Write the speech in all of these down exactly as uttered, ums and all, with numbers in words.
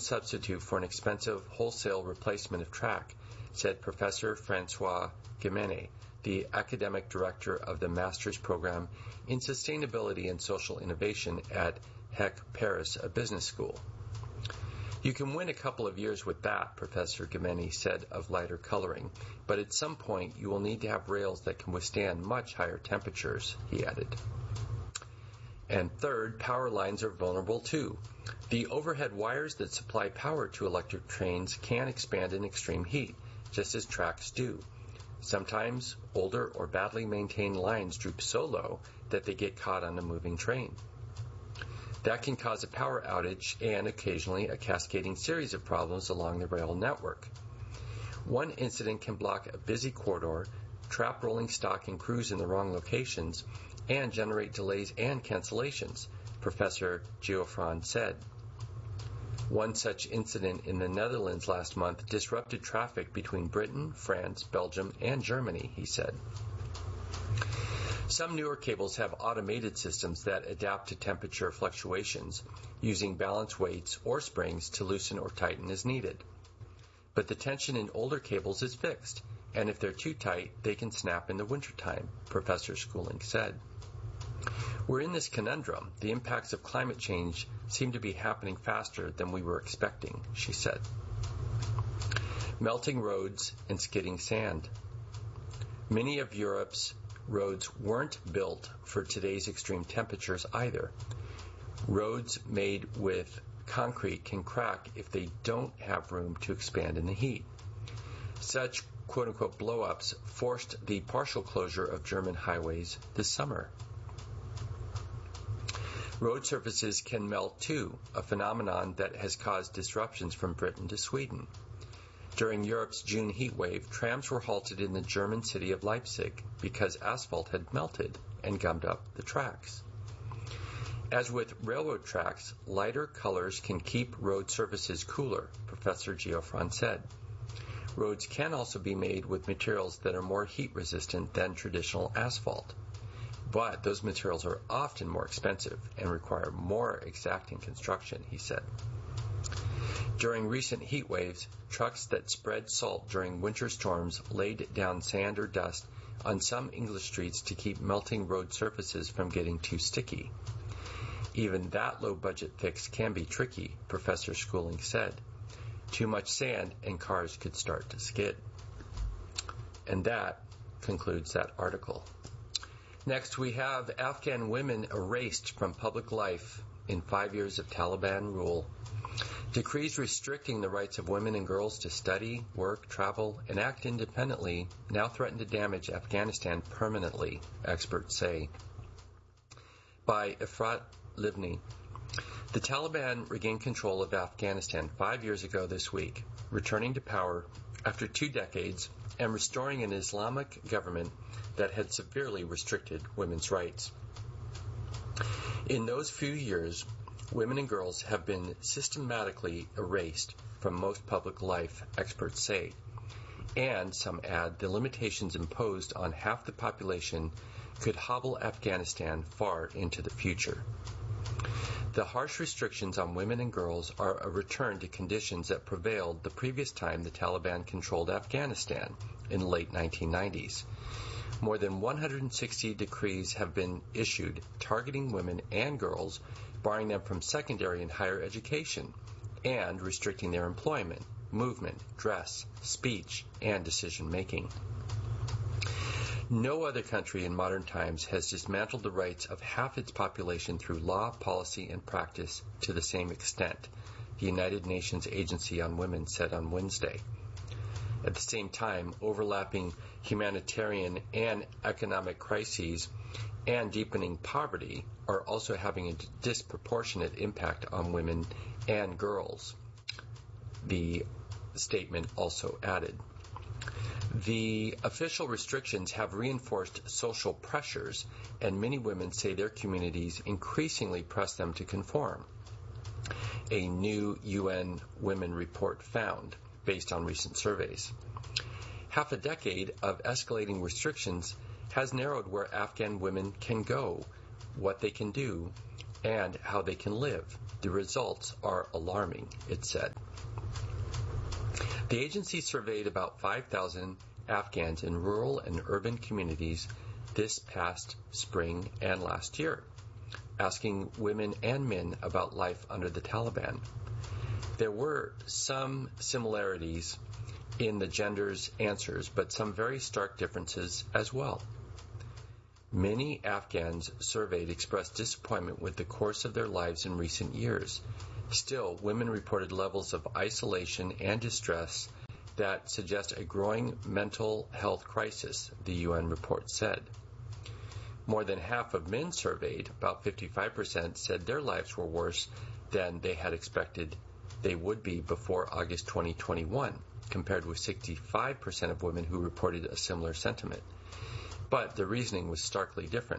substitute for an expensive wholesale replacement of track, said Professor Francois Gemene, the academic director of the master's program in sustainability and social innovation at H E C Paris, a business school. You can win a couple of years with that, Professor Gemene said of lighter coloring, but at some point you will need to have rails that can withstand much higher temperatures, he added. And third, power lines are vulnerable too. The overhead wires that supply power to electric trains can expand in extreme heat, just as tracks do. Sometimes older or badly maintained lines droop so low that they get caught on a moving train. That can cause a power outage and occasionally a cascading series of problems along the rail network. One incident can block a busy corridor, trap rolling stock and crews in the wrong locations, and generate delays and cancellations, Professor Geoffran said. One such incident in the Netherlands last month disrupted traffic between Britain, France, Belgium, and Germany, he said. Some newer cables have automated systems that adapt to temperature fluctuations, using balance weights or springs to loosen or tighten as needed. But the tension in older cables is fixed, and if they're too tight, they can snap in the wintertime, Professor Schooling said. We're in this conundrum. The impacts of climate change seem to be happening faster than we were expecting, she said. Melting roads and skidding sand. Many of Europe's roads weren't built for today's extreme temperatures either. Roads made with concrete can crack if they don't have room to expand in the heat. Such quote-unquote blow-ups forced the partial closure of German highways this summer. Road surfaces can melt too, a phenomenon that has caused disruptions from Britain to Sweden. During Europe's June heat wave, trams were halted in the German city of Leipzig because asphalt had melted and gummed up the tracks. As with railroad tracks, lighter colors can keep road surfaces cooler, Professor Geoffran said. Roads can also be made with materials that are more heat resistant than traditional asphalt. But those materials are often more expensive and require more exacting construction, he said. During recent heat waves, trucks that spread salt during winter storms laid down sand or dust on some English streets to keep melting road surfaces from getting too sticky. Even that low-budget fix can be tricky, Professor Schooling said. Too much sand and cars could start to skid. And that concludes that article. Next, we have Afghan women erased from public life in five years of Taliban rule. Decrees restricting the rights of women and girls to study, work, travel, and act independently now threaten to damage Afghanistan permanently, experts say. By Efrat Livni. The Taliban regained control of Afghanistan five years ago this week, returning to power after two decades and restoring an Islamic government that had severely restricted women's rights. In those few years, women and girls have been systematically erased from most public life, experts say, and some add the limitations imposed on half the population could hobble Afghanistan far into the future. The harsh restrictions on women and girls are a return to conditions that prevailed the previous time the Taliban controlled Afghanistan in the late nineteen nineties. More than one hundred sixty decrees have been issued targeting women and girls, barring them from secondary and higher education, and restricting their employment, movement, dress, speech, and decision-making. No other country in modern times has dismantled the rights of half its population through law, policy, and practice to the same extent, the United Nations Agency on Women said on Wednesday. At the same time, overlapping humanitarian and economic crises and deepening poverty are also having a disproportionate impact on women and girls, the statement also added. The official restrictions have reinforced social pressures, and many women say their communities increasingly press them to conform. A new U N Women report found, based on recent surveys. Half a decade of escalating restrictions has narrowed where Afghan women can go, what they can do, and how they can live. The results are alarming, it said. The agency surveyed about five thousand Afghans in rural and urban communities this past spring and last year, asking women and men about life under the Taliban. There were some similarities in the genders' answers, but some very stark differences as well. Many Afghans surveyed expressed disappointment with the course of their lives in recent years. Still, women reported levels of isolation and distress that suggest a growing mental health crisis, the U N report said. More than half of men surveyed, about fifty-five percent, said their lives were worse than they had expected they would be before August twenty twenty-one, compared with sixty-five percent of women who reported a similar sentiment. But the reasoning was starkly different.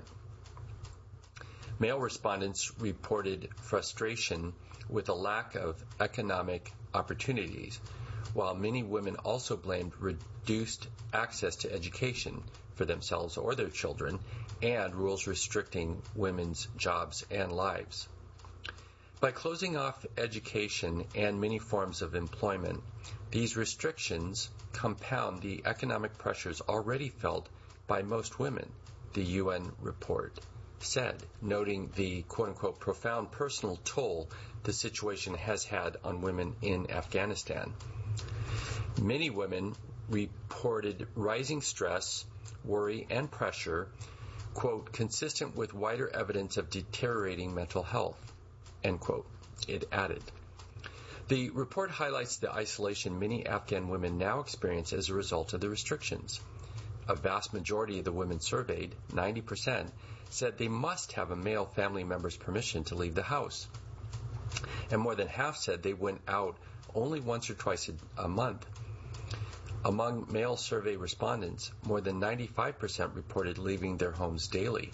Male respondents reported frustration with a lack of economic opportunities, while many women also blamed reduced access to education for themselves or their children and rules restricting women's jobs and lives. By closing off education and many forms of employment, these restrictions compound the economic pressures already felt by most women, the U N report said, noting the quote-unquote profound personal toll the situation has had on women in Afghanistan. Many women reported rising stress, worry, and pressure, quote, consistent with wider evidence of deteriorating mental health, end quote, it added. The report highlights the isolation many Afghan women now experience as a result of the restrictions. A vast majority of the women surveyed, ninety percent, said they must have a male family member's permission to leave the house. And more than half said they went out only once or twice a, a month. Among male survey respondents, more than ninety-five percent reported leaving their homes daily.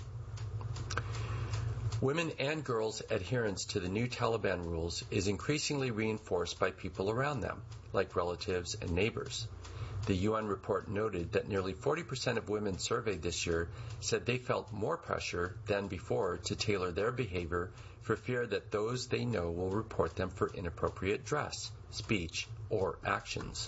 Women and girls' adherence to the new Taliban rules is increasingly reinforced by people around them, like relatives and neighbors. The U N report noted that nearly forty percent of women surveyed this year said they felt more pressure than before to tailor their behavior for fear that those they know will report them for inappropriate dress, speech, or actions.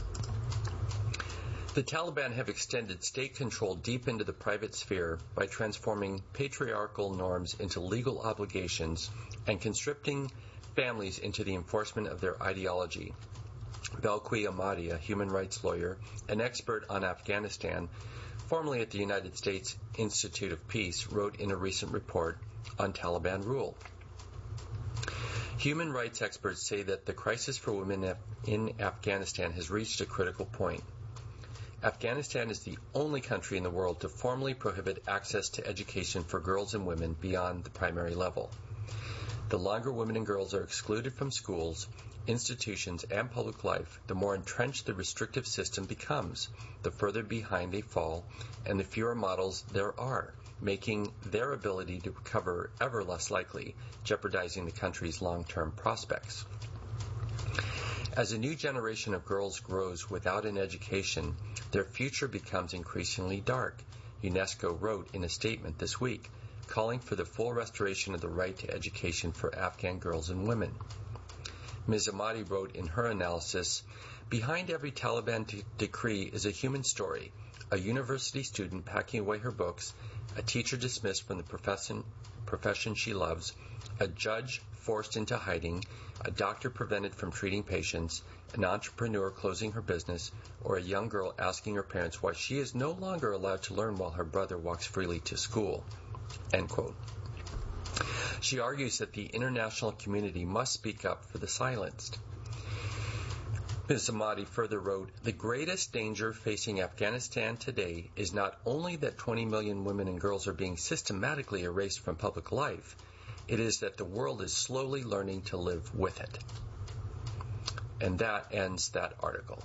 The Taliban have extended state control deep into the private sphere by transforming patriarchal norms into legal obligations and conscripting families into the enforcement of their ideology. Belqui Ahmadi, a human rights lawyer, an expert on Afghanistan, formerly at the United States Institute of Peace, wrote in a recent report on Taliban rule. Human rights experts say that the crisis for women in Afghanistan has reached a critical point. Afghanistan is the only country in the world to formally prohibit access to education for girls and women beyond the primary level. The longer women and girls are excluded from schools, institutions, and public life, the more entrenched the restrictive system becomes, the further behind they fall, and the fewer models there are, making their ability to recover ever less likely, jeopardizing the country's long-term prospects. As a new generation of girls grows without an education, their future becomes increasingly dark, UNESCO wrote in a statement this week, calling for the full restoration of the right to education for Afghan girls and women. Miz Ahmadi wrote in her analysis, behind every Taliban de- decree is a human story, a university student packing away her books, a teacher dismissed from the profession, profession she loves, a judge forced into hiding, a doctor prevented from treating patients, an entrepreneur closing her business, or a young girl asking her parents why she is no longer allowed to learn while her brother walks freely to school. End quote. She argues that the international community must speak up for the silenced. Miz Ahmadi further wrote, the greatest danger facing Afghanistan today is not only that twenty million women and girls are being systematically erased from public life, it is that the world is slowly learning to live with it. And that ends that article.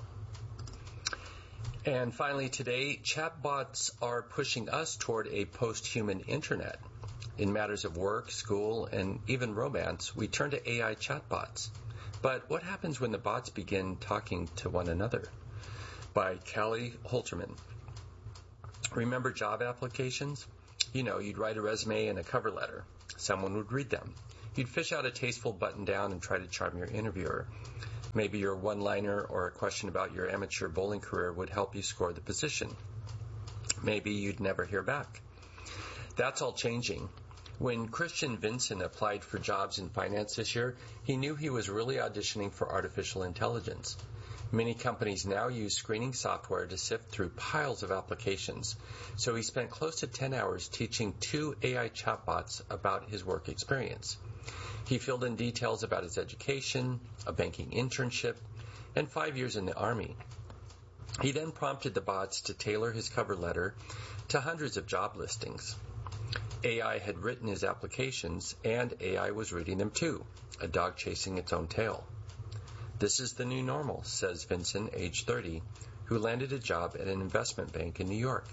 And finally today, chatbots are pushing us toward a post-human internet. In matters of work, school, and even romance, we turn to A I chatbots. But what happens when the bots begin talking to one another? By Callie Holterman. Remember job applications? You know, you'd write a resume and a cover letter. someone would read them. You'd fish out a tasteful button-down and try to charm your interviewer. Maybe your one-liner or a question about your amateur bowling career would help you score the position. Maybe you'd never hear back. That's all changing. When Christian Vincent applied for jobs in finance this year, he knew he was really auditioning for artificial intelligence. Many companies now use screening software to sift through piles of applications, so he spent close to ten hours teaching two A I chatbots about his work experience. He filled in details about his education, a banking internship, and five years in the Army. He then prompted the bots to tailor his cover letter to hundreds of job listings. A I had written his applications, and A I was reading them too, a dog chasing its own tail. This is the new normal, says Vincent, age thirty, who landed a job at an investment bank in New York.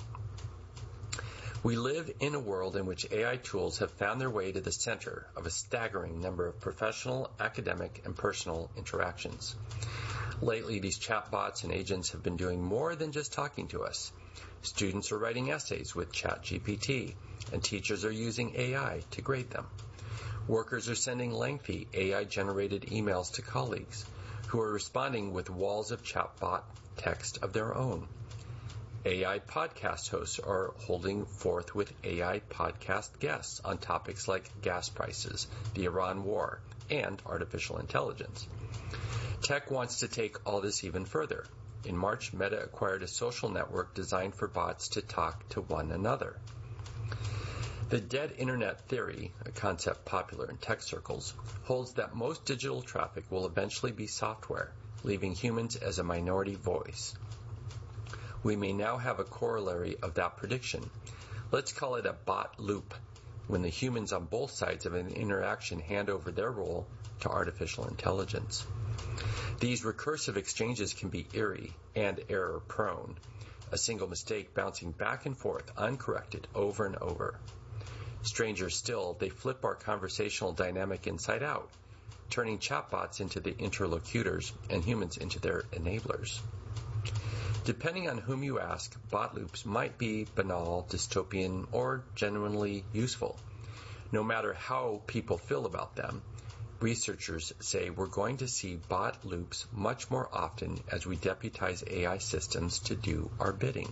We live in a world in which A I tools have found their way to the center of a staggering number of professional, academic, and personal interactions. Lately, these chatbots and agents have been doing more than just talking to us. Students are writing essays with ChatGPT, and teachers are using A I to grade them. Workers are sending lengthy A I-generated emails to colleagues who are responding with walls of chatbot text of their own. A I podcast hosts are holding forth with A I podcast guests on topics like gas prices, the Iran war, and artificial intelligence. Tech wants to take all this even further. In March, Meta acquired a social network designed for bots to talk to one another. The dead internet theory, a concept popular in tech circles, holds that most digital traffic will eventually be software, leaving humans as a minority voice. We may now have a corollary of that prediction. Let's call it a bot loop, when the humans on both sides of an interaction hand over their role to artificial intelligence. These recursive exchanges can be eerie and error-prone, a single mistake bouncing back and forth uncorrected over and over. Stranger still, they flip our conversational dynamic inside out, turning chatbots into the interlocutors and humans into their enablers. Depending on whom you ask, bot loops might be banal, dystopian, or genuinely useful. No matter how people feel about them, researchers say we're going to see bot loops much more often as we deputize A I systems to do our bidding.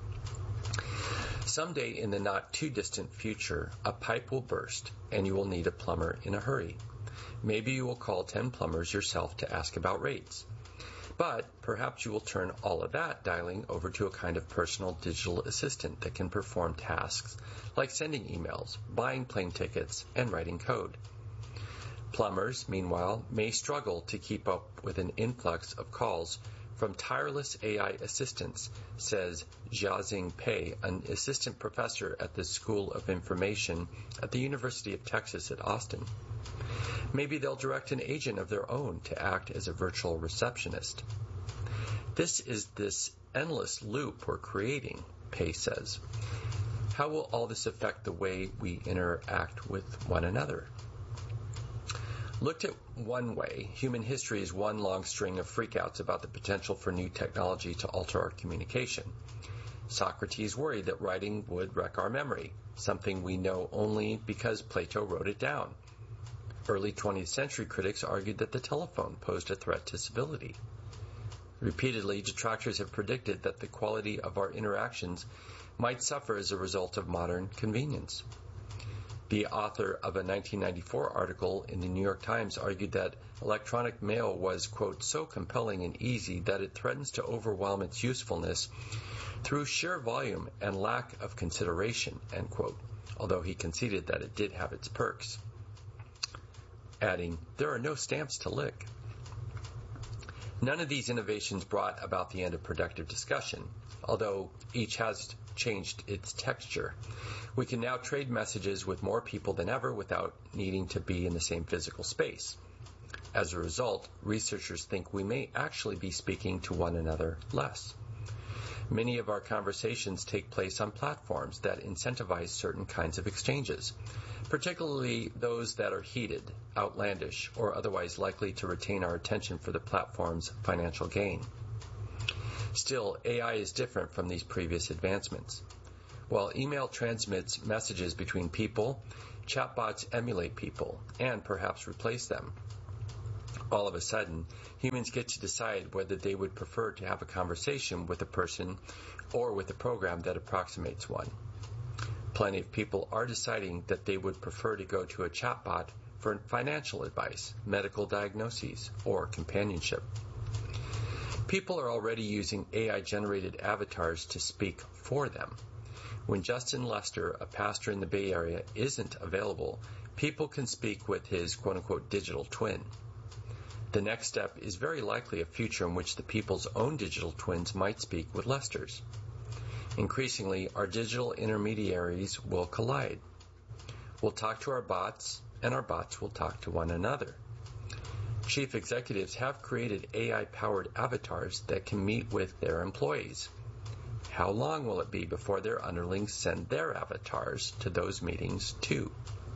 Someday in the not-too-distant future, a pipe will burst, and you will need a plumber in a hurry. Maybe you will call ten plumbers yourself to ask about rates. But perhaps you will turn all of that dialing over to a kind of personal digital assistant that can perform tasks like sending emails, buying plane tickets, and writing code. Plumbers, meanwhile, may struggle to keep up with an influx of calls from tireless A I assistants, says Jiaxing Pei, an assistant professor at the School of Information at the University of Texas at Austin. Maybe they'll direct an agent of their own to act as a virtual receptionist. This is this endless loop we're creating, Pei says. How will all this affect the way we interact with one another? Looked at one way, human history is one long string of freakouts about the potential for new technology to alter our communication. Socrates worried that writing would wreck our memory, something we know only because Plato wrote it down. Early twentieth century critics argued that the telephone posed a threat to civility. Repeatedly, detractors have predicted that the quality of our interactions might suffer as a result of modern convenience. The author of a nineteen ninety-four article in the New York Times argued that electronic mail was, quote, so compelling and easy that it threatens to overwhelm its usefulness through sheer volume and lack of consideration, end quote, although he conceded that it did have its perks, adding, there are no stamps to lick. None of these innovations brought about the end of productive discussion, although each has changed its texture. We can now trade messages with more people than ever without needing to be in the same physical space. As a result, researchers think we may actually be speaking to one another less. Many of our conversations take place on platforms that incentivize certain kinds of exchanges, particularly those that are heated, outlandish, or otherwise likely to retain our attention for the platform's financial gain. Still, A I is different from these previous advancements. While email transmits messages between people, chatbots emulate people and perhaps replace them. All of a sudden, humans get to decide whether they would prefer to have a conversation with a person or with a program that approximates one. Plenty of people are deciding that they would prefer to go to a chatbot for financial advice, medical diagnoses, or companionship. People are already using A I-generated avatars to speak for them. When Justin Lester, a pastor in the Bay Area, isn't available, people can speak with his quote-unquote digital twin. The next step is very likely a future in which the people's own digital twins might speak with Lester's. Increasingly, our digital intermediaries will collide. We'll talk to our bots, and our bots will talk to one another. Chief executives have created A I-powered avatars that can meet with their employees. How long will it be before their underlings send their avatars to those meetings too?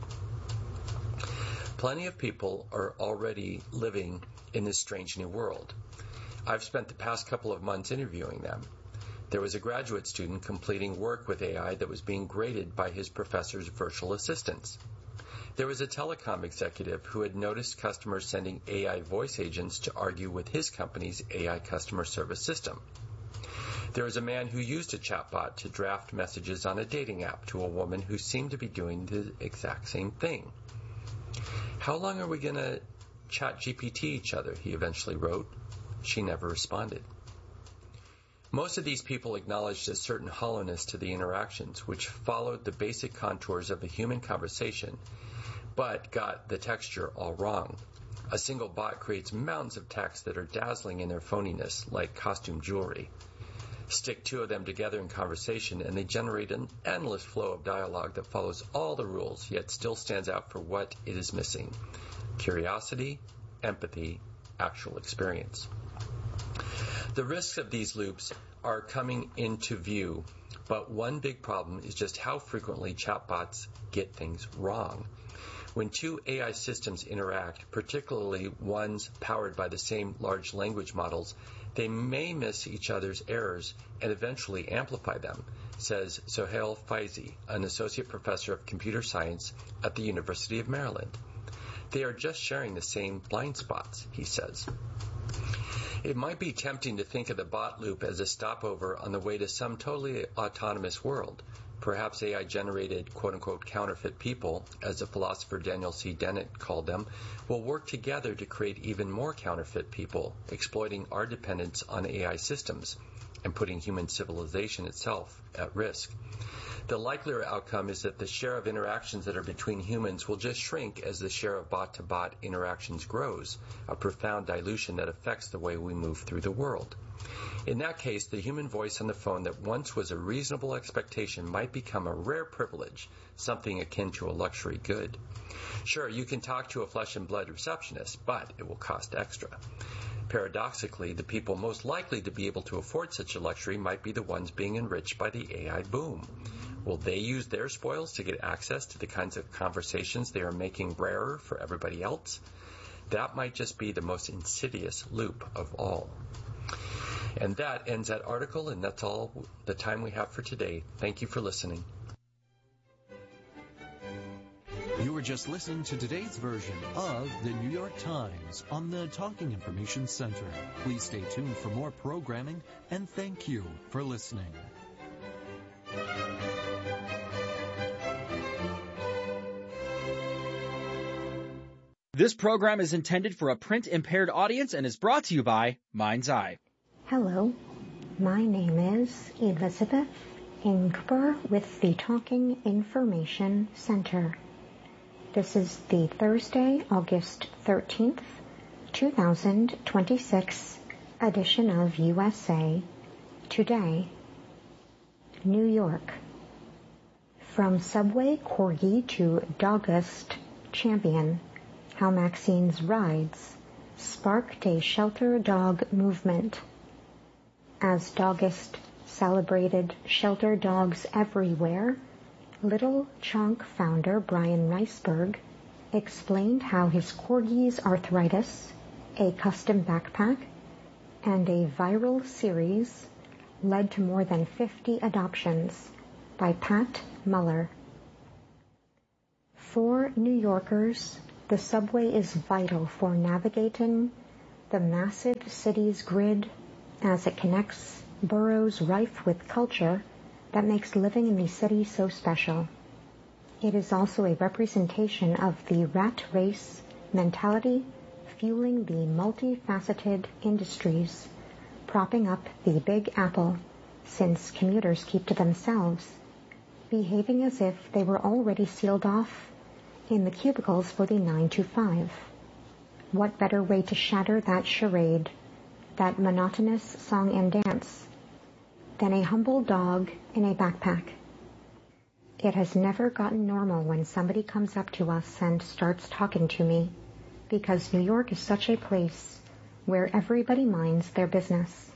Plenty of people are already living in this strange new world. I've spent the past couple of months interviewing them. There was a graduate student completing work with A I that was being graded by his professor's virtual assistants. There was a telecom executive who had noticed customers sending A I voice agents to argue with his company's A I customer service system. There was a man who used a chatbot to draft messages on a dating app to a woman who seemed to be doing the exact same thing. How long are we going to chat G P T each other, he eventually wrote. She never responded. Most of these people acknowledged a certain hollowness to the interactions, which followed the basic contours of a human conversation, but got the texture all wrong. A single bot creates mountains of text that are dazzling in their phoniness, like costume jewelry. Stick two of them together in conversation, and they generate an endless flow of dialogue that follows all the rules, yet still stands out for what it is missing: curiosity, empathy, actual experience. The risks of these loops are coming into view, but one big problem is just how frequently chatbots get things wrong. When two A I systems interact, particularly ones powered by the same large language models, they may miss each other's errors and eventually amplify them, says Sohail Faizi, an associate professor of computer science at the University of Maryland. They are just sharing the same blind spots, he says. It might be tempting to think of the bot loop as a stopover on the way to some totally autonomous world. Perhaps A I-generated quote-unquote counterfeit people, as the philosopher Daniel C. Dennett called them, will work together to create even more counterfeit people, exploiting our dependence on A I systems and putting human civilization itself at risk. The likelier outcome is that the share of interactions that are between humans will just shrink as the share of bot-to-bot interactions grows, a profound dilution that affects the way we move through the world. In that case, the human voice on the phone that once was a reasonable expectation might become a rare privilege, something akin to a luxury good. Sure, you can talk to a flesh and blood receptionist, but it will cost extra. Paradoxically, the people most likely to be able to afford such a luxury might be the ones being enriched by the A I boom. Will they use their spoils to get access to the kinds of conversations they are making rarer for everybody else? That might just be the most insidious loop of all. And that ends that article, and that's all the time we have for today. Thank you for listening. You were just listening to today's version of the New York Times on the Talking Information Center. Please stay tuned for more programming, and thank you for listening. This program is intended for a print-impaired audience and is brought to you by Mind's Eye. Hello, my name is Elizabeth Ingber with the Talking Information Center. This is the Thursday, August thirteenth, two thousand twenty-six edition of U S A Today. New York. From Subway Corgi to Doggist Champion, how Maxine's rides sparked a shelter dog movement. As Doggist celebrated shelter dogs everywhere, Little Chunk founder Brian Reisberg explained how his Corgi's arthritis, a custom backpack, and a viral series led to more than fifty adoptions by Pat Muller. For New Yorkers, the subway is vital for navigating the massive city's grid as it connects boroughs rife with culture that makes living in the city so special. It is also a representation of the rat race mentality fueling the multifaceted industries propping up the Big Apple, since commuters keep to themselves, behaving as if they were already sealed off in the cubicles for the nine to five. What better way to shatter that charade, that monotonous song and dance, than a humble dog in a backpack? It has never gotten normal when somebody comes up to us and starts talking to me, because New York is such a place where everybody minds their business.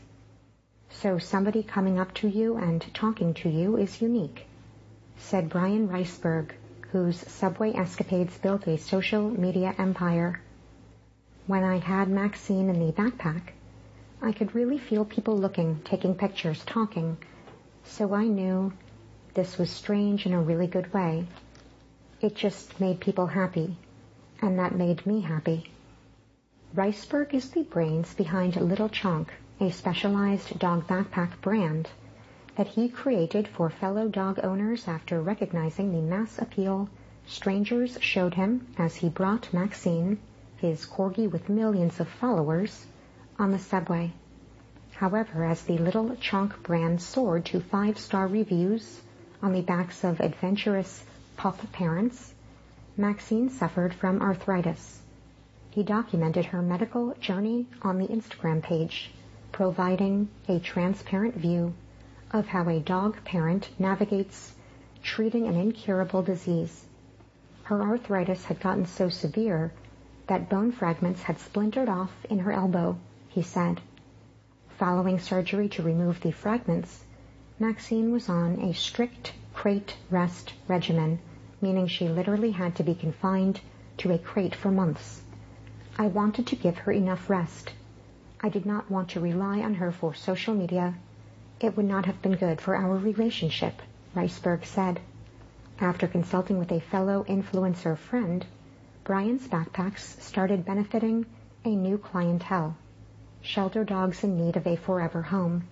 So somebody coming up to you and talking to you is unique, said Brian Riceberg, whose subway escapades built a social media empire. When I had Maxine in the backpack, I could really feel people looking, taking pictures, talking, so I knew this was strange in a really good way. It just made people happy, and that made me happy. Riceberg is the brains behind Little Chonk, a specialized dog backpack brand that he created for fellow dog owners after recognizing the mass appeal strangers showed him as he brought Maxine, his corgi with millions of followers, on the subway. However, as the Little Chonk brand soared to five-star reviews on the backs of adventurous pup parents, Maxine suffered from arthritis. He documented her medical journey on the Instagram page, providing a transparent view of how a dog parent navigates treating an incurable disease. Her arthritis had gotten so severe that bone fragments had splintered off in her elbow, he said. Following surgery to remove the fragments, Maxine was on a strict crate rest regimen, meaning she literally had to be confined to a crate for months. I wanted to give her enough rest. I did not want to rely on her for social media. It would not have been good for our relationship, Riceberg said. After consulting with a fellow influencer friend, Brian's backpacks started benefiting a new clientele, shelter dogs in need of a forever home.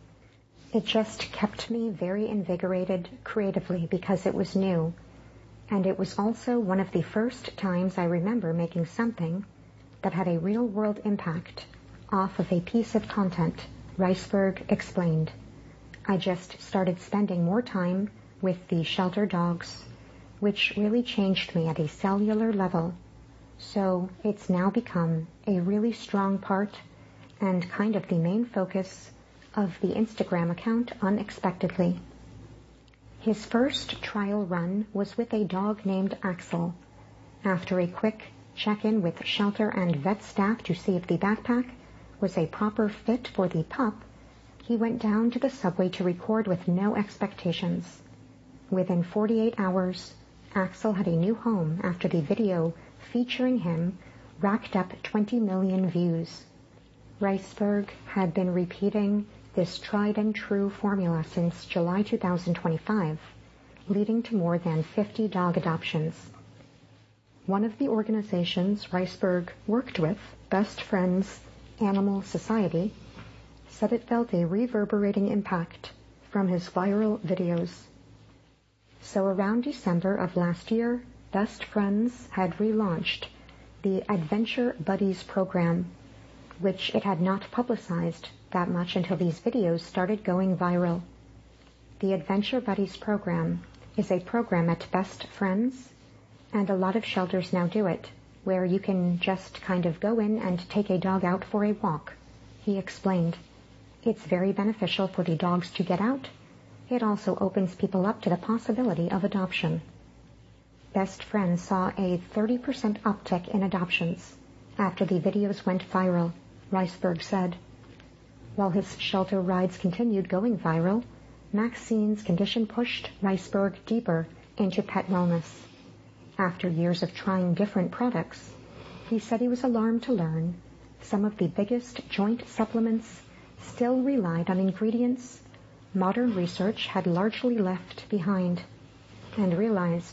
It just kept me very invigorated creatively because it was new, and it was also one of the first times I remember making something that had a real-world impact off of a piece of content, Riceberg explained. I just started spending more time with the shelter dogs, which really changed me at a cellular level. So it's now become a really strong part and kind of the main focus of the Instagram account unexpectedly. His first trial run was with a dog named Axel. After a quick check-in with shelter and vet staff to see if the backpack was a proper fit for the pup, he went down to the subway to record with no expectations. Within forty-eight hours, Axel had a new home after the video featuring him racked up twenty million views. Riceberg had been repeating this tried-and-true formula since July two thousand twenty-five, leading to more than fifty dog adoptions. One of the organizations Riceberg worked with, Best Friends Animal Society, said it felt a reverberating impact from his viral videos. So around December of last year, Best Friends had relaunched the Adventure Buddies program, which it had not publicized that much until these videos started going viral. The Adventure Buddies program is a program at Best Friends, and a lot of shelters now do it, where you can just kind of go in and take a dog out for a walk, he explained. It's very beneficial for the dogs to get out. It also opens people up to the possibility of adoption. Best Friends saw a thirty percent uptick in adoptions after the videos went viral, Riceberg said. While his shelter rides continued going viral, Maxine's condition pushed Riceberg deeper into pet wellness. After years of trying different products, he said he was alarmed to learn some of the biggest joint supplements still relied on ingredients modern research had largely left behind, and realized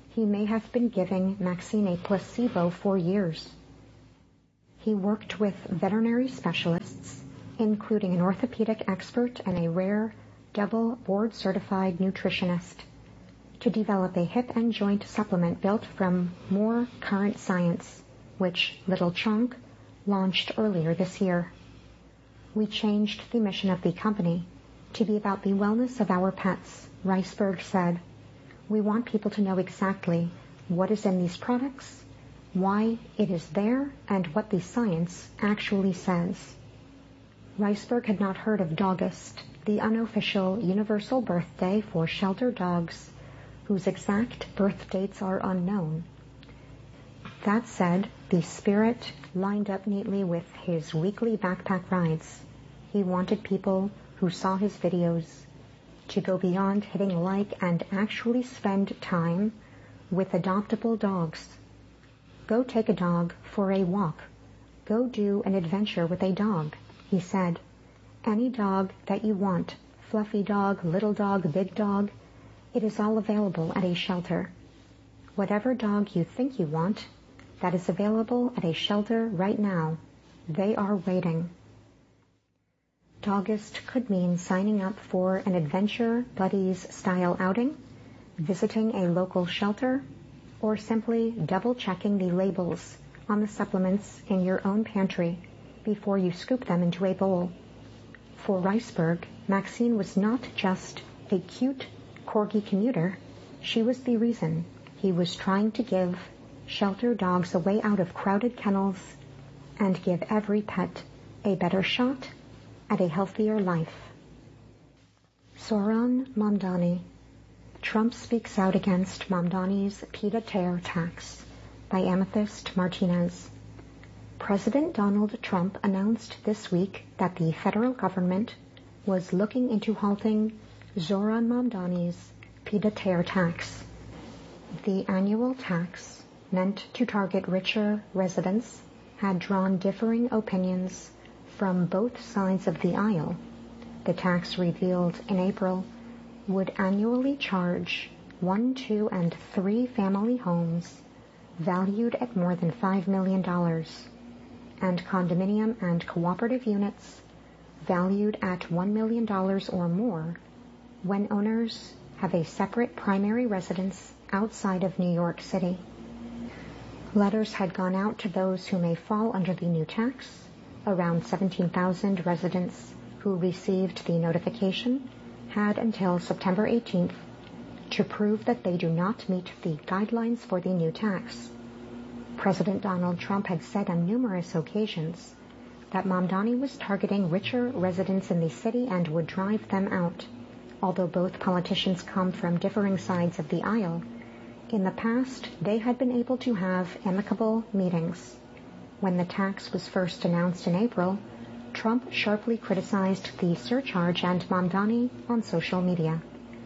he may have been giving Maxine a placebo for years. He worked with veterinary specialists, including an orthopedic expert and a rare double board-certified nutritionist, to develop a hip and joint supplement built from more current science, which Little Chunk launched earlier this year. We changed the mission of the company to be about the wellness of our pets, Riceberg said. We want people to know exactly what is in these products, why it is there, and what the science actually says. Riceberg had not heard of Dogust, the unofficial universal birthday for shelter dogs whose exact birth dates are unknown. That said, the spirit lined up neatly with his weekly backpack rides. He wanted people who saw his videos to go beyond hitting like and actually spend time with adoptable dogs. Go take a dog for a walk. Go do an adventure with a dog, he said. Any dog that you want, fluffy dog, little dog, big dog, it is all available at a shelter. Whatever dog you think you want, that is available at a shelter right now. They are waiting. Dogust could mean signing up for an Adventure Buddies-style outing, visiting a local shelter, or simply double-checking the labels on the supplements in your own pantry before you scoop them into a bowl. For Riceberg, Maxine was not just a cute corgi commuter. She was the reason he was trying to give shelter dogs a way out of crowded kennels and give every pet a better shot at a healthier life. Zohran Mamdani. Trump speaks out against Mamdani's pied-à-terre tax, by Amethyst Martinez. President Donald Trump announced this week that the federal government was looking into halting Zohran Mamdani's pied-à-terre tax. The annual tax, meant to target richer residents, had drawn differing opinions from both sides of the aisle. The tax, revealed in April, would annually charge one, two, and three family homes valued at more than five million dollars, and condominium and cooperative units valued at one million dollars or more when owners have a separate primary residence outside of New York City. Letters had gone out to those who may fall under the new tax. Around seventeen thousand residents who received the notification had until September eighteenth to prove that they do not meet the guidelines for the new tax. President Donald Trump had said on numerous occasions that Mamdani was targeting richer residents in the city and would drive them out. Although both politicians come from differing sides of the aisle, in the past they had been able to have amicable meetings. When the tax was first announced in April, Trump sharply criticized the surcharge and Mamdani on social media.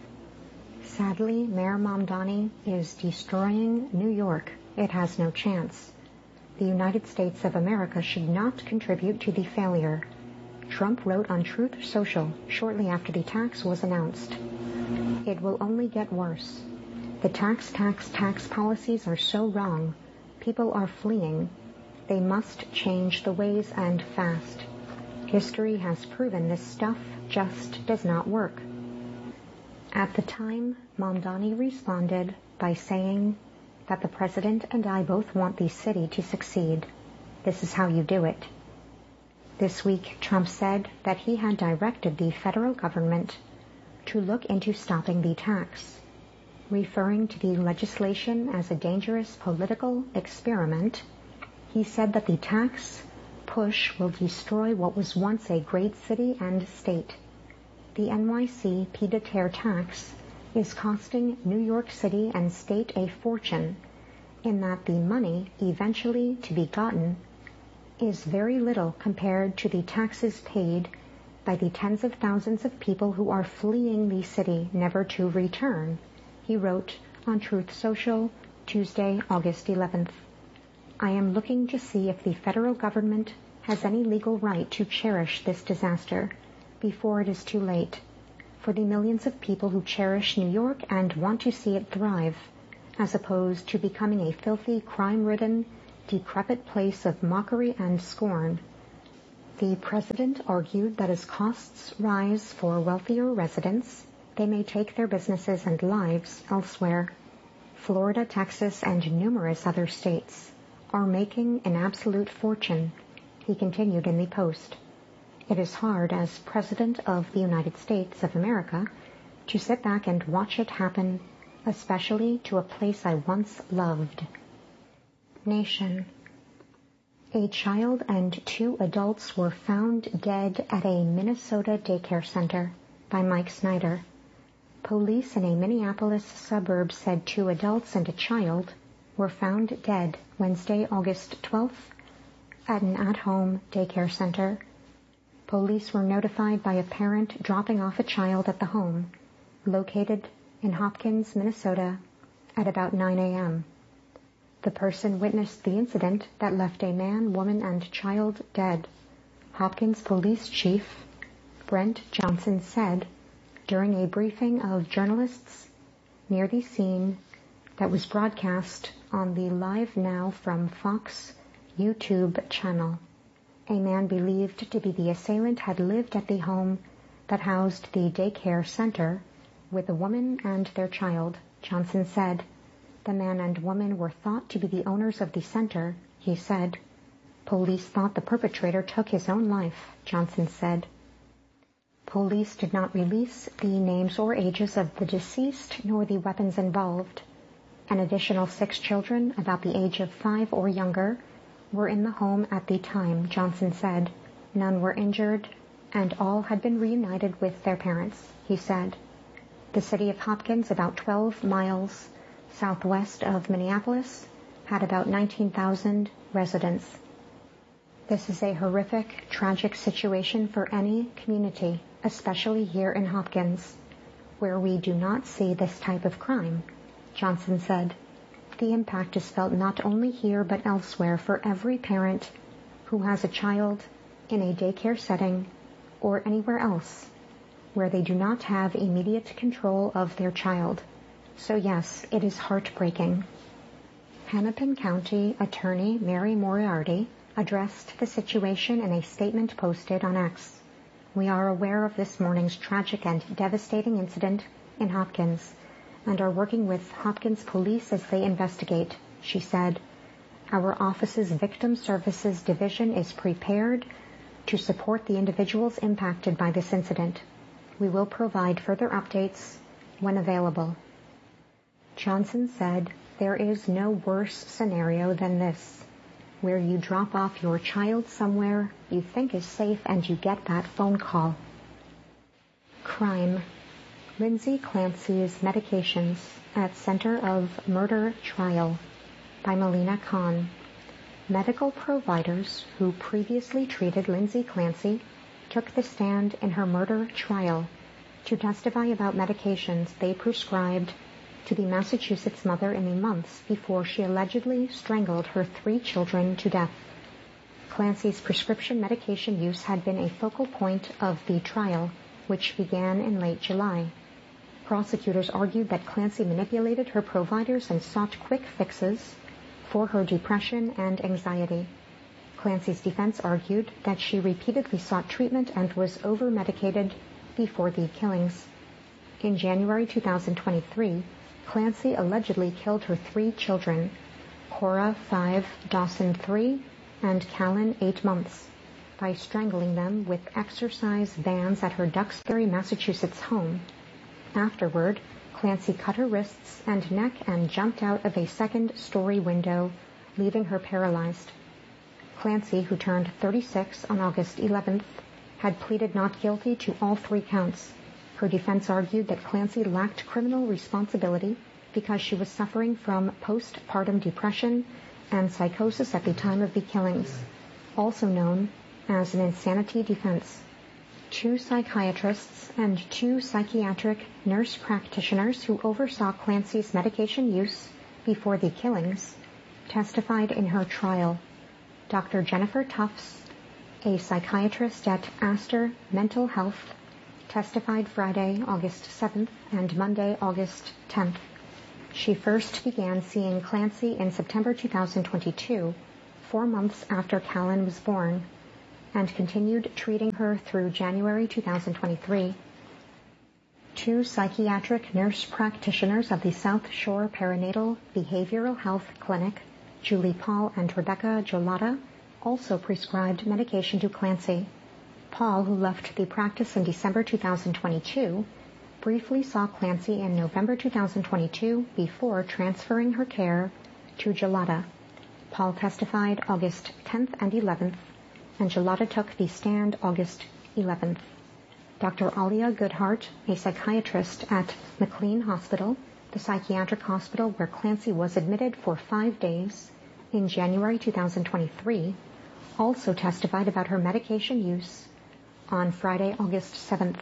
Sadly, Mayor Mamdani is destroying New York. It has no chance. The United States of America should not contribute to the failure, Trump wrote on Truth Social shortly after the tax was announced. It will only get worse. The tax, tax, tax policies are so wrong. People are fleeing. They must change the ways, and fast. History has proven this stuff just does not work. At the time, Mamdani responded by saying that the president and I both want the city to succeed. This is how you do it. This week, Trump said that he had directed the federal government to look into stopping the tax. Referring to the legislation as a dangerous political experiment, he said that the tax push will destroy what was once a great city and state. The N Y C pied-à-terre tax is costing New York City and state a fortune, in that the money eventually to be gotten is very little compared to the taxes paid by the tens of thousands of people who are fleeing the city never to return, he wrote on Truth Social Tuesday, August eleventh. I am looking to see if the federal government has any legal right to cherish this disaster before it is too late. For the millions of people who cherish New York and want to see it thrive, as opposed to becoming a filthy, crime-ridden, decrepit place of mockery and scorn. The president argued that as costs rise for wealthier residents, they may take their businesses and lives elsewhere. Florida, Texas, and numerous other states are making an absolute fortune, he continued in the Post. It is hard as President of the United States of America to sit back and watch it happen, especially to a place I once loved. Nation. A child and two adults were found dead at a Minnesota daycare center by Mike Snyder. Police in a Minneapolis suburb said two adults and a child were found dead Wednesday, August twelfth, at an at-home daycare center. Police were notified by a parent dropping off a child at the home, located in Hopkins, Minnesota, at about nine a.m. The person witnessed the incident that left a man, woman, and child dead. Hopkins Police Chief Brent Johnson said during a briefing of journalists near the scene that was broadcast on the Live Now from Fox YouTube channel. A man believed to be the assailant had lived at the home that housed the daycare center with a woman and their child, Johnson said. The man and woman were thought to be the owners of the center, he said. Police thought the perpetrator took his own life, Johnson said. Police did not release the names or ages of the deceased nor the weapons involved. An additional six children, about the age of five or younger, were in the home at the time, Johnson said. None were injured, and all had been reunited with their parents, he said. The city of Hopkins, about twelve miles southwest of Minneapolis, had about nineteen thousand residents. This is a horrific, tragic situation for any community, especially here in Hopkins, where we do not see this type of crime, Johnson said. The impact is felt not only here but elsewhere for every parent who has a child in a daycare setting or anywhere else where they do not have immediate control of their child. So yes, it is heartbreaking. Hennepin County Attorney Mary Moriarty addressed the situation in a statement posted on X. We are aware of this morning's tragic and devastating incident in Hopkins and are working with Hopkins Police as they investigate, she said. Our office's Victim Services Division is prepared to support the individuals impacted by this incident. We will provide further updates when available. Johnson said, there is no worse scenario than this, where you drop off your child somewhere you think is safe and you get that phone call. Crime. Lindsay Clancy's Medications at Center of Murder Trial by Melina Khan. Medical providers who previously treated Lindsay Clancy took the stand in her murder trial to testify about medications they prescribed to the Massachusetts mother in the months before she allegedly strangled her three children to death. Clancy's prescription medication use had been a focal point of the trial, which began in late July. Prosecutors argued that Clancy manipulated her providers and sought quick fixes for her depression and anxiety. Clancy's defense argued that she repeatedly sought treatment and was over-medicated before the killings. In January two thousand twenty-three, Clancy allegedly killed her three children, Cora, five, Dawson, three, and Callan, eight months, by strangling them with exercise bands at her Duxbury, Massachusetts home. Afterward, Clancy cut her wrists and neck and jumped out of a second-story window, leaving her paralyzed. Clancy, who turned thirty-six on August eleventh, had pleaded not guilty to all three counts. Her defense argued that Clancy lacked criminal responsibility because she was suffering from postpartum depression and psychosis at the time of the killings, also known as an insanity defense. Two psychiatrists and two psychiatric nurse practitioners who oversaw Clancy's medication use before the killings testified in her trial. Doctor Jennifer Tufts, a psychiatrist at Astor Mental Health, testified Friday, August seventh, and Monday, August tenth. She first began seeing Clancy in September two thousand twenty-two, four months after Callan was born, and continued treating her through January two thousand twenty-three. Two psychiatric nurse practitioners of the South Shore Perinatal Behavioral Health Clinic, Julie Paul and Rebecca Jolata, also prescribed medication to Clancy. Paul, who left the practice in December two thousand twenty-two, briefly saw Clancy in November two thousand twenty-two before transferring her care to Jolata. Paul testified August tenth and eleventh, and Jolata took the stand August eleventh. Doctor Alia Goodhart, a psychiatrist at McLean Hospital, the psychiatric hospital where Clancy was admitted for five days in January two thousand twenty-three, also testified about her medication use on Friday, August seventh.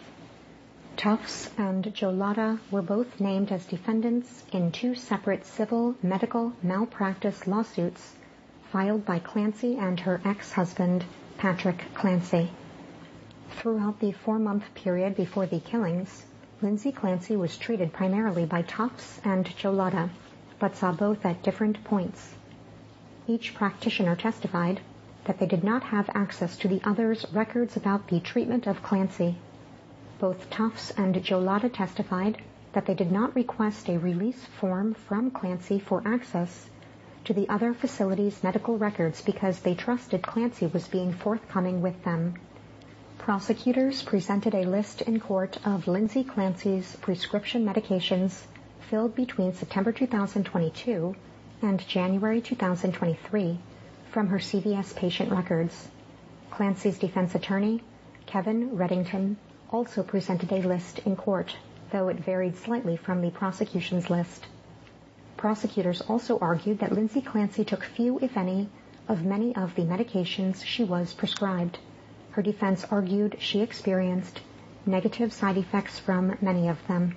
Tufts and Jolata were both named as defendants in two separate civil medical malpractice lawsuits filed by Clancy and her ex-husband, Patrick Clancy. Throughout the four-month period before the killings, Lindsay Clancy was treated primarily by Tufts and Jolata, but saw both at different points. Each practitioner testified that they did not have access to the other's records about the treatment of Clancy. Both Tufts and Jolata testified that they did not request a release form from Clancy for access to the other facility's medical records because they trusted Clancy was being forthcoming with them. Prosecutors presented a list in court of Lindsay Clancy's prescription medications filled between September two thousand twenty-two and January two thousand twenty-three from her C V S patient records. Clancy's defense attorney, Kevin Reddington, also presented a list in court, though it varied slightly from the prosecution's list. Prosecutors also argued that Lindsay Clancy took few, if any, of many of the medications she was prescribed. Her defense argued she experienced negative side effects from many of them.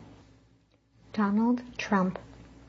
Donald Trump.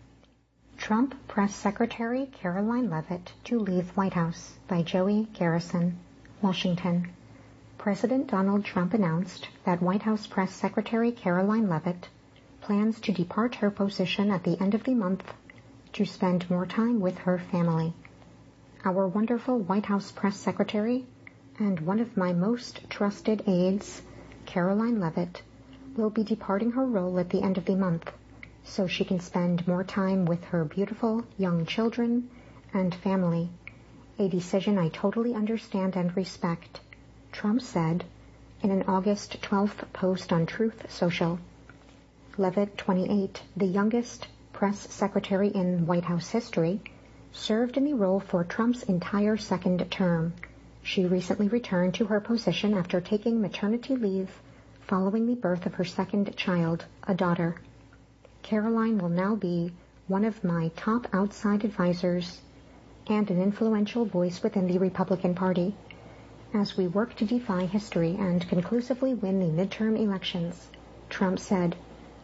Trump Press Secretary Caroline Leavitt to leave White House by Joey Garrison, Washington. President Donald Trump announced that White House Press Secretary Caroline Leavitt plans to depart her position at the end of the month to spend more time with her family. Our wonderful White House Press Secretary and one of my most trusted aides, Caroline Leavitt, will be departing her role at the end of the month so she can spend more time with her beautiful young children and family, a decision I totally understand and respect, Trump said in an August twelfth post on Truth Social. Leavitt, twenty-eight, the youngest press secretary in White House history, served in the role for Trump's entire second term. She recently returned to her position after taking maternity leave following the birth of her second child, a daughter. Caroline will now be one of my top outside advisors and an influential voice within the Republican Party as we work to defy history and conclusively win the midterm elections, Trump said.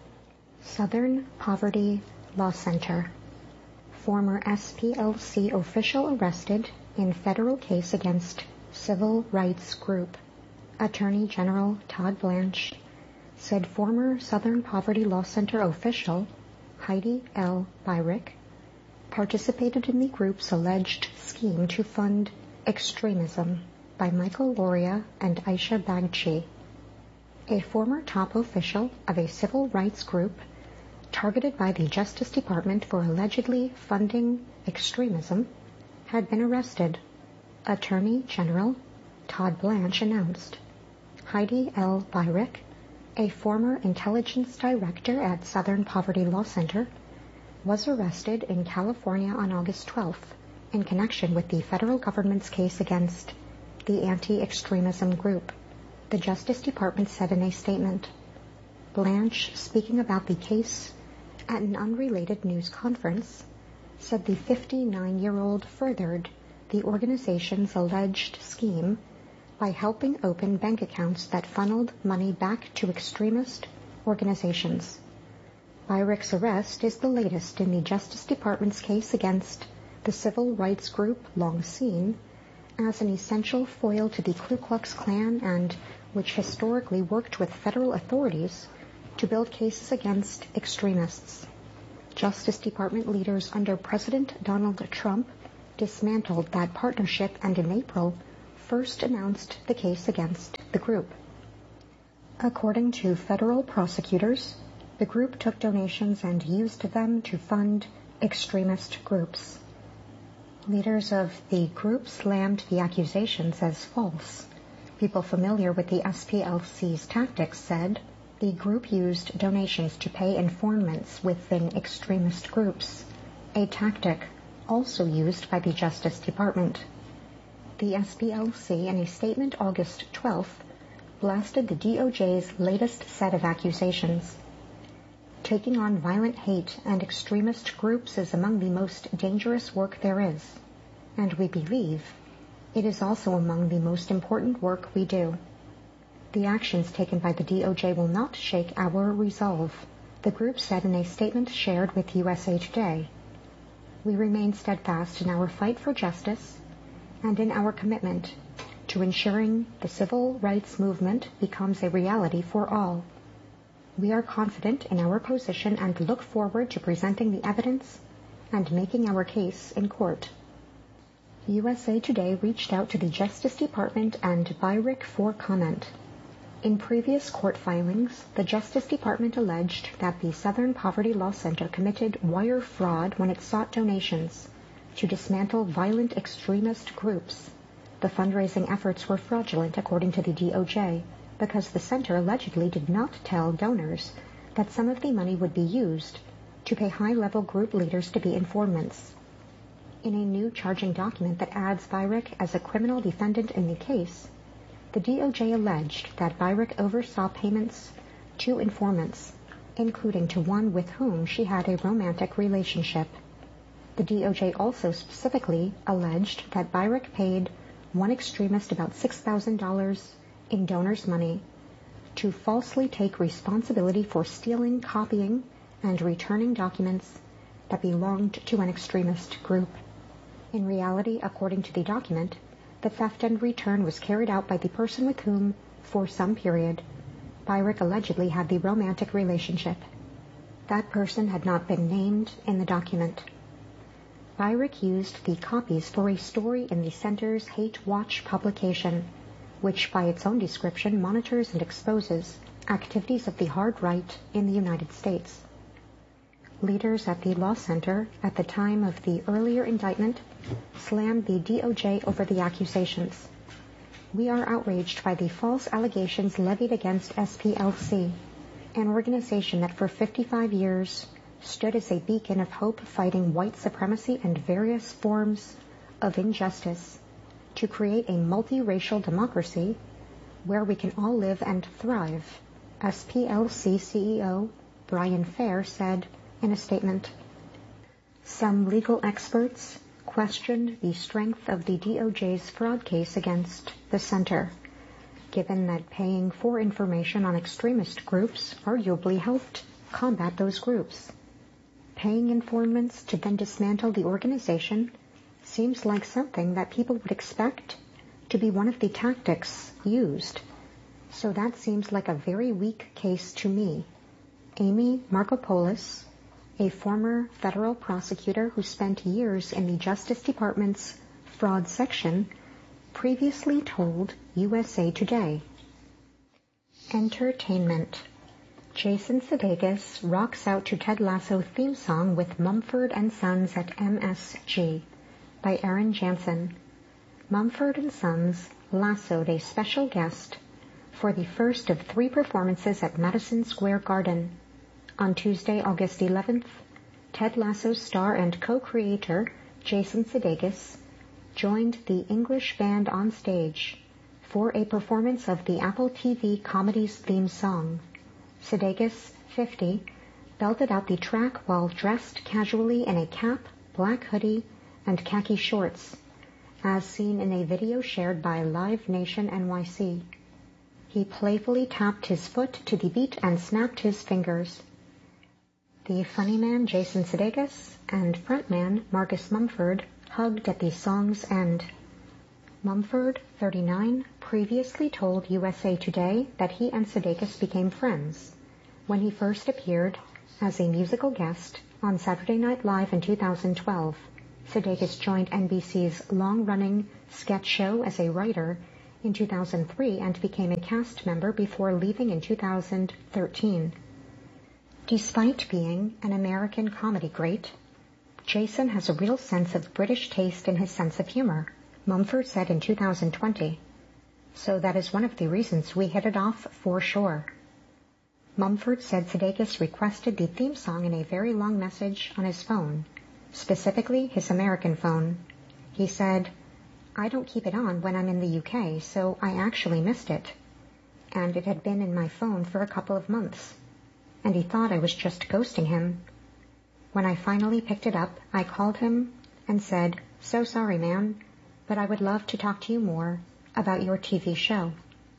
Southern Poverty Law Center. Former S P L C official arrested in federal case against civil rights group. Attorney General Todd Blanche said former Southern Poverty Law Center official Heidi L. Byrick participated in the group's alleged scheme to fund extremism by Michael Loria and Aisha Bagchi. A former top official of a civil rights group targeted by the Justice Department for allegedly funding extremism had been arrested, Attorney General Todd Blanche announced. Heidi L. Byrick, a former intelligence director at Southern Poverty Law Center, was arrested in California on August twelfth in connection with the federal government's case against the anti-extremism group, the Justice Department said in a statement. Blanche, speaking about the case at an unrelated news conference, said the fifty-nine-year-old furthered the organization's alleged scheme by helping open bank accounts that funneled money back to extremist organizations. Byrick's arrest is the latest in the Justice Department's case against the civil rights group long seen as an essential foil to the Ku Klux Klan and which historically worked with federal authorities to build cases against extremists. Justice Department leaders under President Donald Trump dismantled that partnership and in April first announced the case against the group. According to federal prosecutors, the group took donations and used them to fund extremist groups. Leaders of the group slammed the accusations as false. People familiar with the S P L C's tactics said the group used donations to pay informants within extremist groups, a tactic also used by the Justice Department. The S P L C, in a statement August twelfth, blasted the D O J's latest set of accusations. Taking on violent hate and extremist groups is among the most dangerous work there is, and we believe it is also among the most important work we do. The actions taken by the D O J will not shake our resolve, the group said in a statement shared with U S A Today. We remain steadfast in our fight for justice and in our commitment to ensuring the civil rights movement becomes a reality for all. We are confident in our position and look forward to presenting the evidence and making our case in court. U S A Today reached out to the Justice Department and B I R C for comment. In previous court filings, the Justice Department alleged that the Southern Poverty Law Center committed wire fraud when it sought donations to dismantle violent extremist groups. The fundraising efforts were fraudulent, according to the D O J, because the center allegedly did not tell donors that some of the money would be used to pay high-level group leaders to be informants. In a new charging document that adds B I R C as a criminal defendant in the case, the D O J alleged that B I R C oversaw payments to informants, including to one with whom she had a romantic relationship. The D O J also specifically alleged that B I R C paid one extremist about six thousand dollars in donors' money to falsely take responsibility for stealing, copying, and returning documents that belonged to an extremist group. In reality, according to the document, the theft and return was carried out by the person with whom, for some period, B I R C allegedly had the romantic relationship. That person had not been named in the document. B I R C used the copies for a story in the center's Hate Watch publication, which by its own description monitors and exposes activities of the hard right in the United States. Leaders at the law center at the time of the earlier indictment slammed the D O J over the accusations. We are outraged by the false allegations levied against S P L C, an organization that for fifty-five years stood as a beacon of hope fighting white supremacy and various forms of injustice to create a multiracial democracy where we can all live and thrive, S P L C C E O Brian Fair said in a statement. Some legal experts questioned the strength of the D O J's fraud case against the center, given that paying for information on extremist groups arguably helped combat those groups. Paying informants to then dismantle the organization seems like something that people would expect to be one of the tactics used. So that seems like a very weak case to me. Amy Markopoulos, a former federal prosecutor who spent years in the Justice Department's fraud section, previously told U S A Today. Entertainment. Jason Sudeikis rocks out to Ted Lasso theme song with Mumford and Sons at M S G by Aaron Jansen. Mumford and Sons lassoed a special guest for the first of three performances at Madison Square Garden. On Tuesday, August eleventh, Ted Lasso star and co-creator Jason Sudeikis joined the English band on stage for a performance of the Apple T V comedy's theme song. Sudeikis, fifty, belted out the track while dressed casually in a cap, black hoodie, and khaki shorts, as seen in a video shared by Live Nation N Y C. He playfully tapped his foot to the beat and snapped his fingers. The funny man Jason Sudeikis and frontman Marcus Mumford hugged at the song's end. Mumford, thirty-nine, previously told U S A Today that he and Sudeikis became friends when he first appeared as a musical guest On Saturday Night Live in two thousand twelve, Sudeikis joined N B C's long-running sketch show as a writer in two thousand three and became a cast member before leaving in two thousand thirteen. Despite being an American comedy great, Jason has a real sense of British taste in his sense of humor, Mumford said in two thousand twenty. So that is one of the reasons we hit it off for sure. Mumford said Sudeikis requested the theme song in a very long message on his phone, specifically his American phone. He said, "I don't keep it on when I'm in the U K, so I actually missed it. And it had been in my phone for a couple of months. And he thought I was just ghosting him. When I finally picked it up, I called him and said, 'So sorry, man, but I would love to talk to you more about your T V show.'"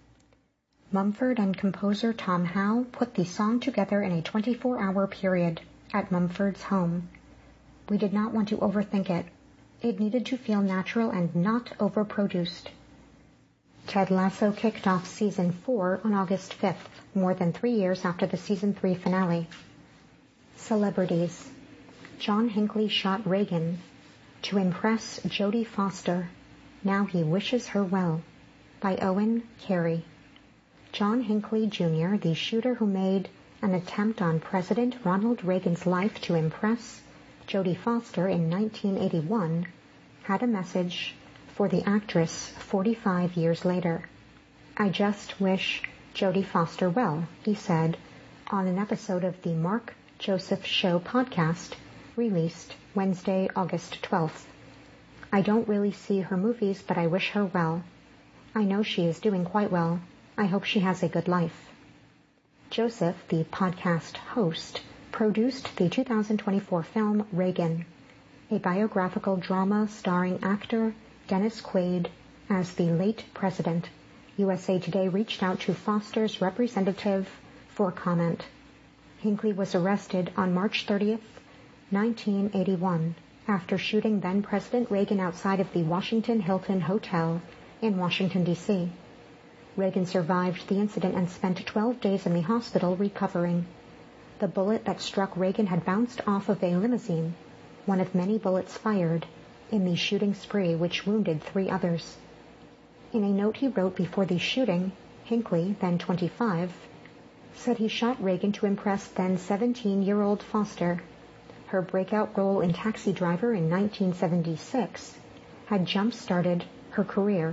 Mumford and composer Tom Howe put the song together in a twenty-four hour period at Mumford's home. "We did not want to overthink it. It needed to feel natural and not overproduced." Ted Lasso kicked off season four on August fifth, more than three years after the season three finale. Celebrities. John Hinckley shot Reagan to impress Jodie Foster. Now he wishes her well. By Owen Carey. John Hinckley Junior, the shooter who made an attempt on President Ronald Reagan's life to impress Jodie Foster in nineteen eighty-one, had a message for the actress forty-five years later. "I just wish Jodie Foster well," he said on an episode of the Mark Joseph Show podcast, released Wednesday, August twelfth. "I don't really see her movies, but I wish her well. I know she is doing quite well. I hope she has a good life." Joseph, the podcast host, produced the two thousand twenty-four film Reagan, a biographical drama starring actor Dennis Quaid as the late president. U S A Today reached out to Foster's representative for comment. Hinckley was arrested on March thirtieth, nineteen eighty-one, after shooting then-President Reagan outside of the Washington Hilton Hotel in Washington, D C Reagan survived the incident and spent twelve days in the hospital recovering. The bullet that struck Reagan had bounced off of a limousine, one of many bullets fired in the shooting spree which wounded three others. In a note he wrote before the shooting, Hinckley, then twenty-five, said he shot Reagan to impress then seventeen-year-old Foster. Her breakout role in Taxi Driver in nineteen seventy-six had jump-started her career.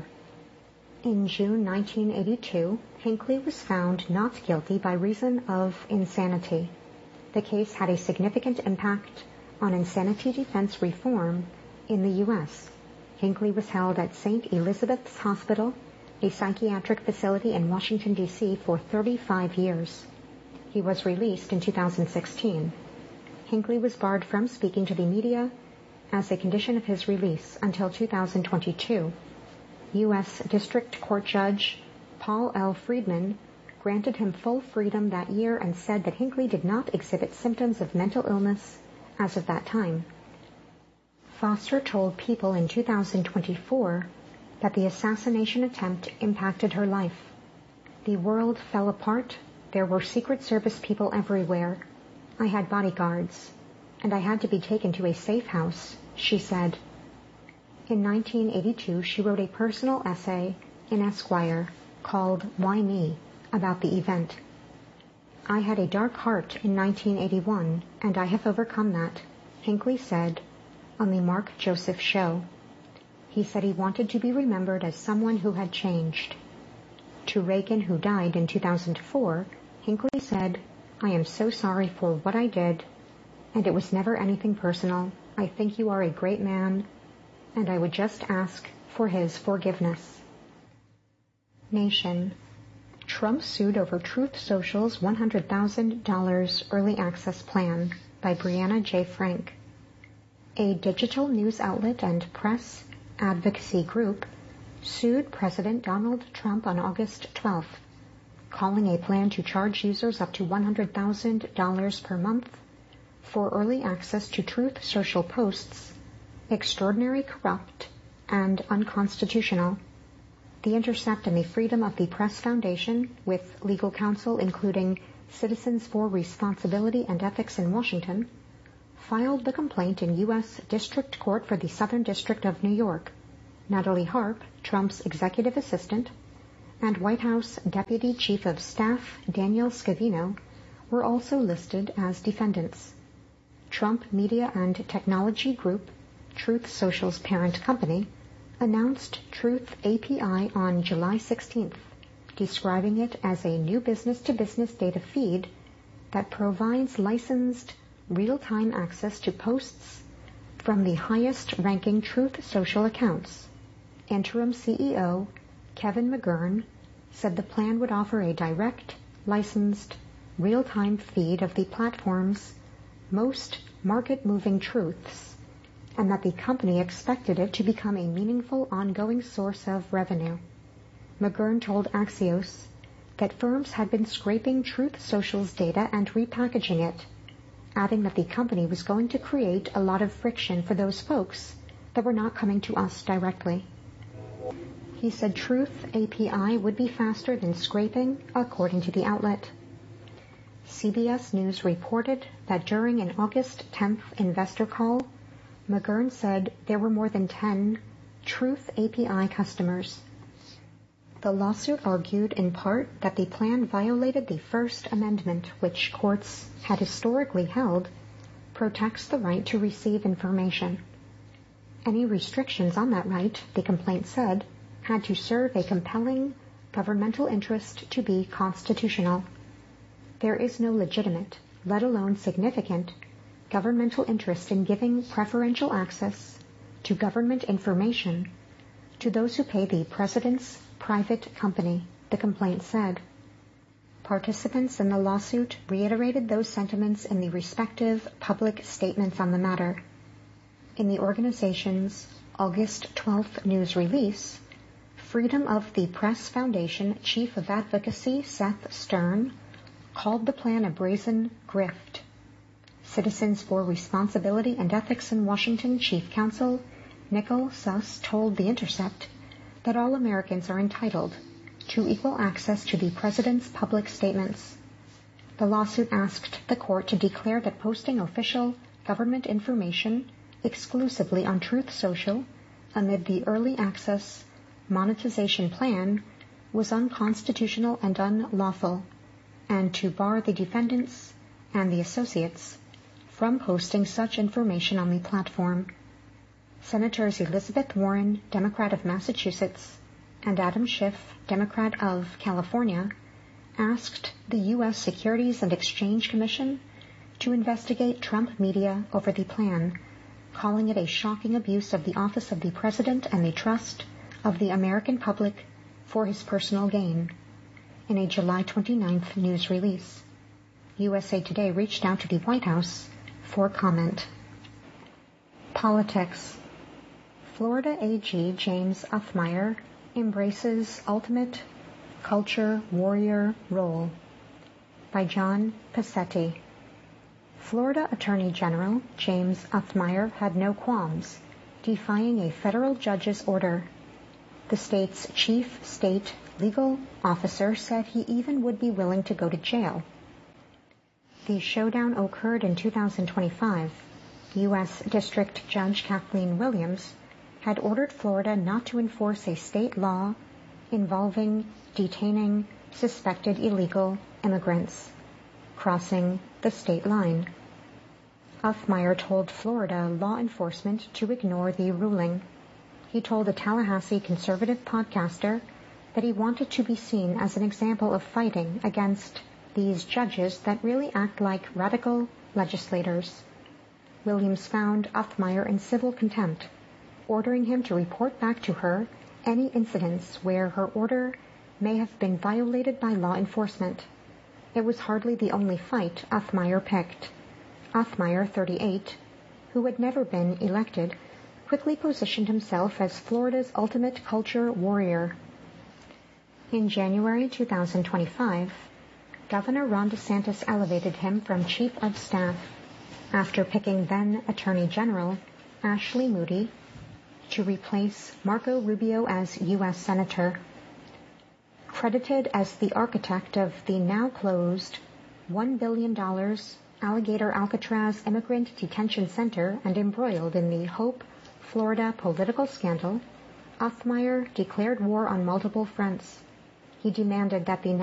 In June nineteen eighty-two, Hinckley was found not guilty by reason of insanity. The case had a significant impact on insanity defense reform in the U S Hinckley was held at Saint Elizabeth's Hospital, a psychiatric facility in Washington, D C, for thirty-five years. He was released in two thousand sixteen. Hinckley was barred from speaking to the media as a condition of his release until two thousand twenty-two. U S District Court Judge Paul L. Friedman granted him full freedom that year and said that Hinckley did not exhibit symptoms of mental illness as of that time. Foster told People in two thousand twenty-four that the assassination attempt impacted her life. "The world fell apart. There were Secret Service people everywhere. I had bodyguards, and I had to be taken to a safe house," she said. In nineteen eighty-two, she wrote a personal essay in Esquire called "Why Me?" about the event. "I had a dark heart in nineteen eighty-one, and I have overcome that," Hinckley said on the Mark Joseph Show. He said he wanted to be remembered as someone who had changed. To Reagan, who died in two thousand four, Hinckley said, "I am so sorry for what I did, and it was never anything personal. I think you are a great man, and I would just ask for his forgiveness." Nation. Trump sued over Truth Social's one hundred thousand dollars early access plan, by Brianna J. Frank. A digital news outlet and press advocacy group sued President Donald Trump on August twelfth, calling a plan to charge users up to one hundred thousand dollars per month for early access to Truth Social posts extraordinary, corrupt, and unconstitutional. The Intercept and the Freedom of the Press Foundation, with legal counsel including Citizens for Responsibility and Ethics in Washington, filed the complaint in U S District Court for the Southern District of New York. Natalie Harp, Trump's executive assistant, and White House Deputy Chief of Staff Daniel Scavino were also listed as defendants. Trump Media and Technology Group, Truth Social's parent company, announced Truth A P I on July sixteenth, describing it as a new business-to-business data feed that provides licensed real-time access to posts from the highest-ranking Truth Social accounts. Interim C E O Kevin McGurn said the plan would offer a direct, licensed, real-time feed of the platform's most market-moving truths, and that the company expected it to become a meaningful ongoing source of revenue. McGurn told Axios that firms had been scraping Truth Social's data and repackaging it, adding that the company was going to create a lot of friction for those folks that were not coming to us directly. He said Truth A P I would be faster than scraping, according to the outlet. C B S News reported that during an August tenth investor call, McGurn said there were more than ten Truth A P I customers. The lawsuit argued in part that the plan violated the First Amendment, which courts had historically held protects the right to receive information. Any restrictions on that right, the complaint said, had to serve a compelling governmental interest to be constitutional. There is no legitimate, let alone significant, governmental interest in giving preferential access to government information to those who pay the president's private company, the complaint said. Participants in the lawsuit reiterated those sentiments in the respective public statements on the matter. In the organization's August twelfth news release, Freedom of the Press Foundation Chief of Advocacy Seth Stern called the plan a brazen grift. Citizens for Responsibility and Ethics in Washington Chief Counsel Nicole Suss told The Intercept that all Americans are entitled to equal access to the president's public statements. The lawsuit asked the court to declare that posting official government information exclusively on Truth Social amid the early access monetization plan was unconstitutional and unlawful, and to bar the defendants and the associates from posting such information on the platform. Senators Elizabeth Warren, Democrat of Massachusetts, and Adam Schiff, Democrat of California, asked the U S Securities and Exchange Commission to investigate Trump media over the plan, calling it a shocking abuse of the office of the President and the trust of the American public for his personal gain. In a July twenty-ninth news release, U S A Today reached out to the White House for comment. Politics. Florida A G James Othmeier embraces ultimate culture warrior role, by John Passetti. Florida Attorney General James Othmeier had no qualms defying a federal judge's order. The state's chief state legal officer said he even would be willing to go to jail. The showdown occurred in two thousand twenty-five. U S District Judge Kathleen Williams had ordered Florida not to enforce a state law involving detaining suspected illegal immigrants crossing the state line. Othmeier told Florida law enforcement to ignore the ruling. He told a Tallahassee conservative podcaster that he wanted to be seen as an example of fighting against these judges that really act like radical legislators. Williams found Othmeier in civil contempt, ordering him to report back to her any incidents where her order may have been violated by law enforcement. It was hardly the only fight Othmeier picked. Othmeier, thirty-eight, who had never been elected, quickly positioned himself as Florida's ultimate culture warrior. In January two thousand twenty-five, Governor Ron DeSantis elevated him from Chief of Staff after picking then Attorney General Ashley Moody to replace Marco Rubio as U S Senator. Credited as the architect of the now closed one billion dollars Alligator Alcatraz Immigrant Detention Center and embroiled in the Hope, Florida political scandal, Othmeyer declared war on multiple fronts. He demanded that the